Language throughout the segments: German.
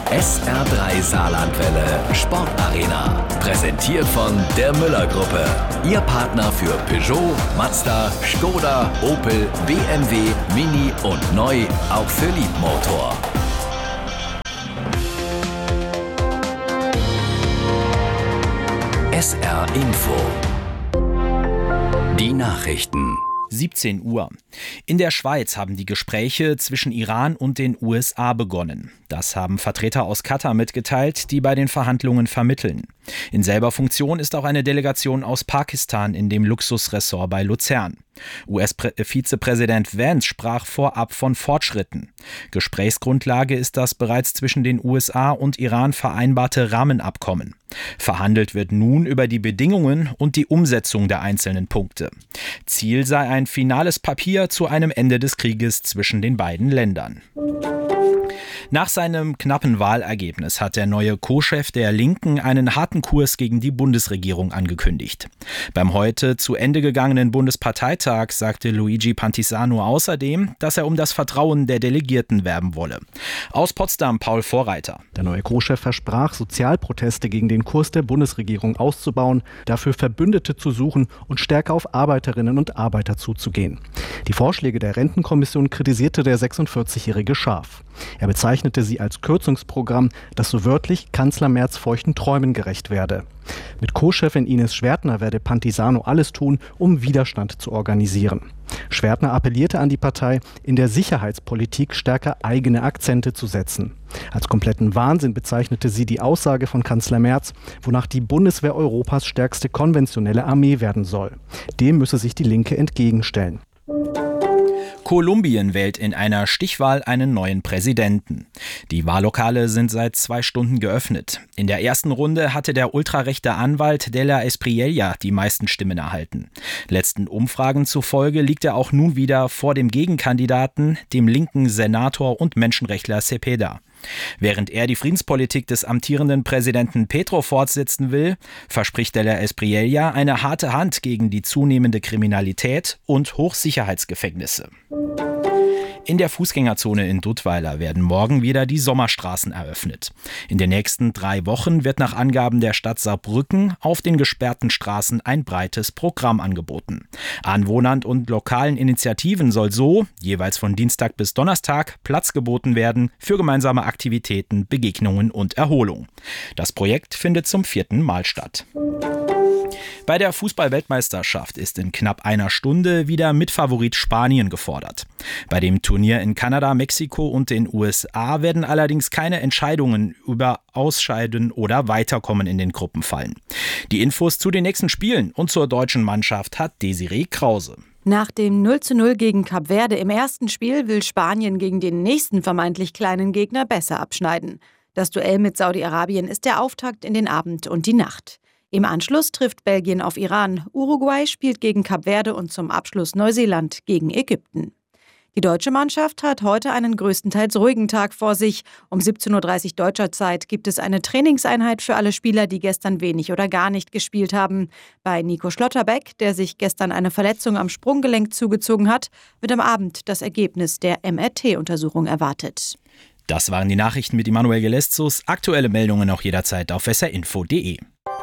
SR3 Saarlandwelle Sportarena. Präsentiert von der Müller-Gruppe. Ihr Partner für Peugeot, Mazda, Škoda, Opel, BMW, Mini und neu auch für Liebmotor. SR Info. Die Nachrichten. 17 Uhr. In der Schweiz haben die Gespräche zwischen Iran und den USA begonnen. Das haben Vertreter aus Katar mitgeteilt, die bei den Verhandlungen vermitteln. In selber Funktion ist auch eine Delegation aus Pakistan in dem Luxusressort bei Luzern. US-Vizepräsident Vance sprach vorab von Fortschritten. Gesprächsgrundlage ist das bereits zwischen den USA und Iran vereinbarte Rahmenabkommen. Verhandelt wird nun über die Bedingungen und die Umsetzung der einzelnen Punkte. Ziel sei ein finales Papier zu einem Ende des Krieges zwischen den beiden Ländern. Nach seinem knappen Wahlergebnis hat der neue Co-Chef der Linken einen harten Kurs gegen die Bundesregierung angekündigt. Beim heute zu Ende gegangenen Bundesparteitag sagte Luigi Pantisano außerdem, dass er um das Vertrauen der Delegierten werben wolle. Aus Potsdam Paul Vorreiter. Der neue Co-Chef versprach, Sozialproteste gegen den Kurs der Bundesregierung auszubauen, dafür Verbündete zu suchen und stärker auf Arbeiterinnen und Arbeiter zuzugehen. Die Vorschläge der Rentenkommission kritisierte der 46-Jährige scharf. Er bezeichnete sie als Kürzungsprogramm, das so wörtlich Kanzler Merz feuchten Träumen gerecht werde. Mit Co-Chefin Ines Schwertner werde Pantisano alles tun, um Widerstand zu organisieren. Schwertner appellierte an die Partei, in der Sicherheitspolitik stärker eigene Akzente zu setzen. Als kompletten Wahnsinn bezeichnete sie die Aussage von Kanzler Merz, wonach die Bundeswehr Europas stärkste konventionelle Armee werden soll. Dem müsse sich die Linke entgegenstellen. Kolumbien wählt in einer Stichwahl einen neuen Präsidenten. Die Wahllokale sind seit 2 Stunden geöffnet. In der ersten Runde hatte der ultrarechte Anwalt de la Espriella die meisten Stimmen erhalten. Letzten Umfragen zufolge liegt er auch nun wieder vor dem Gegenkandidaten, dem linken Senator und Menschenrechtler Cepeda. Während er die Friedenspolitik des amtierenden Präsidenten Petro fortsetzen will, verspricht de la Espriella eine harte Hand gegen die zunehmende Kriminalität und Hochsicherheitsgefängnisse. In der Fußgängerzone in Duttweiler werden morgen wieder die Sommerstraßen eröffnet. In den nächsten 3 Wochen wird nach Angaben der Stadt Saarbrücken auf den gesperrten Straßen ein breites Programm angeboten. Anwohnern und lokalen Initiativen soll so, jeweils von Dienstag bis Donnerstag, Platz geboten werden für gemeinsame Aktivitäten, Begegnungen und Erholung. Das Projekt findet zum 4. Mal statt. Bei der Fußball-Weltmeisterschaft ist in knapp einer Stunde wieder Mitfavorit Spanien gefordert. Bei dem Turnier in Kanada, Mexiko und den USA werden allerdings keine Entscheidungen über Ausscheiden oder Weiterkommen in den Gruppen fallen. Die Infos zu den nächsten Spielen und zur deutschen Mannschaft hat Desiree Krause. Nach dem 0:0 gegen Kap Verde im ersten Spiel will Spanien gegen den nächsten vermeintlich kleinen Gegner besser abschneiden. Das Duell mit Saudi-Arabien ist der Auftakt in den Abend und die Nacht. Im Anschluss trifft Belgien auf Iran, Uruguay spielt gegen Kap Verde und zum Abschluss Neuseeland gegen Ägypten. Die deutsche Mannschaft hat heute einen größtenteils ruhigen Tag vor sich. Um 17:30 Uhr deutscher Zeit gibt es eine Trainingseinheit für alle Spieler, die gestern wenig oder gar nicht gespielt haben. Bei Nico Schlotterbeck, der sich gestern eine Verletzung am Sprunggelenk zugezogen hat, wird am Abend das Ergebnis der MRT-Untersuchung erwartet. Das waren die Nachrichten mit Emanuel Geleszus. Aktuelle Meldungen auch jederzeit auf srinfo.de.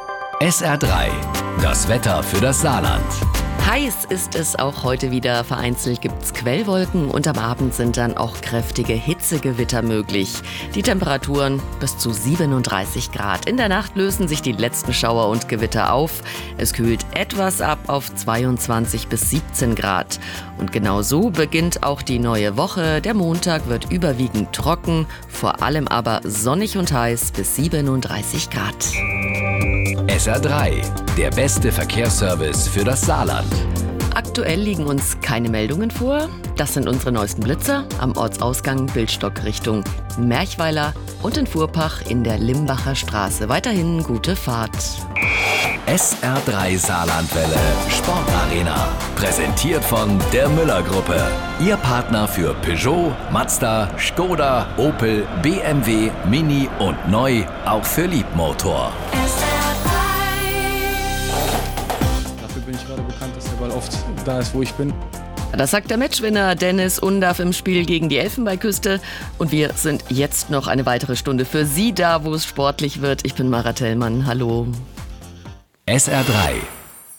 SR3, das Wetter für das Saarland. Heiß ist es auch heute wieder. Vereinzelt gibt's Quellwolken und am Abend sind dann auch kräftige Hitzegewitter möglich. Die Temperaturen bis zu 37 Grad. In der Nacht lösen sich die letzten Schauer und Gewitter auf. Es kühlt etwas ab auf 22 bis 17 Grad. Und genau so beginnt auch die neue Woche. Der Montag wird überwiegend trocken, vor allem aber sonnig und heiß bis 37 Grad. SR3, der beste Verkehrsservice für das Saarland. Aktuell liegen uns keine Meldungen vor. Das sind unsere neuesten Blitzer am Ortsausgang Bildstock Richtung Merchweiler und in Fuhrpach in der Limbacher Straße. Weiterhin gute Fahrt. SR3 Saarlandwelle Sportarena. Präsentiert von der Müller-Gruppe. Ihr Partner für Peugeot, Mazda, Škoda, Opel, BMW, Mini und neu auch für Liebmotor. Dafür bin ich gerade bekannt, dass der Ball oft da ist, wo ich bin. Das sagt der Matchwinner Dennis Undaff im Spiel gegen die Elfenbeinküste. Und wir sind jetzt noch eine weitere Stunde für Sie da, wo es sportlich wird. Ich bin Mara Tellmann. Hallo. SR3